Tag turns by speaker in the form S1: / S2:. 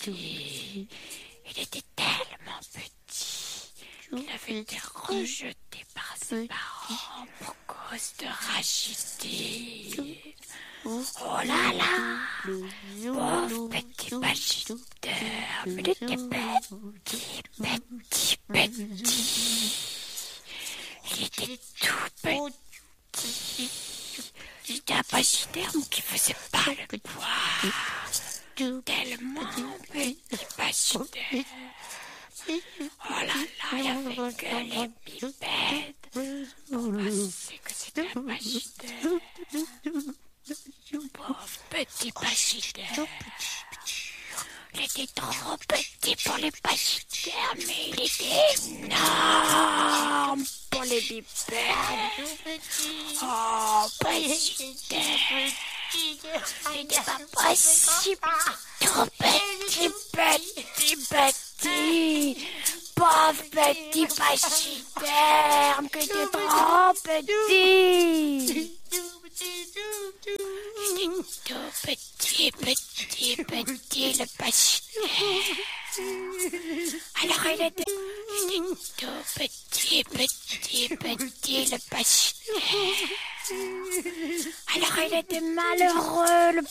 S1: petit. Il était tellement petit qu'il avait été rejeté par ses parents pour cause de rachidie. Oh là là, pauvre petit Pachyderme, il était petit. Il était tout petit. C'était un pachyderme qui faisait pas le poids. Tellement petit pachyderme. Oh là là, il n'y avait que les pipèdes pour penser que c'était un pachyderme. Pauvre petit pachyderme. Il était trop petit pour les pachydermes, mais il était énorme pour les bipèdes. Oh, pachyderme. Il n'était pas possible. Trop petit. Pauvre petit pachyderme, que t'es trop petit. Il est tout petit, le pachyderme. Alors il était tout petit, le pachyderme. Alors il était malheureux, le